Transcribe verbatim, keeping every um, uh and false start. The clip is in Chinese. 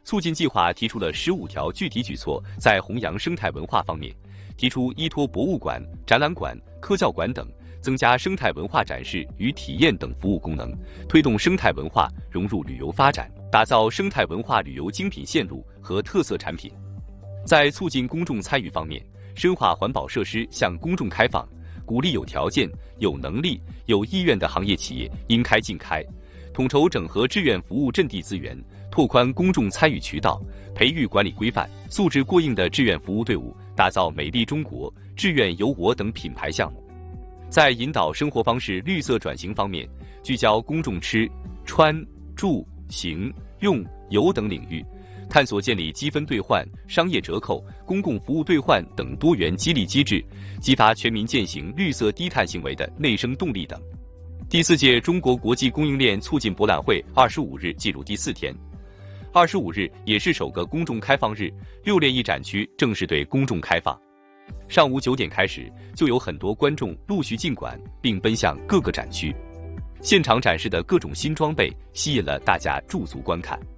促进计划提出了十五条具体举措，在弘扬生态文化方面，提出依托博物馆、展览馆、科教馆等，增加生态文化展示与体验等服务功能，推动生态文化融入旅游发展，打造生态文化旅游精品线路和特色产品。在促进公众参与方面，深化环保设施向公众开放，鼓励有条件、有能力、有意愿的行业企业应开尽开，统筹整合志愿服务阵地资源，拓宽公众参与渠道，培育管理规范、素质过硬的志愿服务队伍，打造美丽中国、志愿有我等品牌项目。在引导生活方式绿色转型方面，聚焦公众吃、穿、住、行、用、游等领域，探索建立积分兑换、商业折扣、公共服务兑换等多元激励机制，激发全民践行绿色低碳行为的内生动力等。第四届中国国际供应链促进博览会二十五日进入第四天。二十五日也是首个公众开放日，六链一展区正式对公众开放。上午九点开始，就有很多观众陆续进馆，并奔向各个展区。现场展示的各种新装备吸引了大家驻足观看。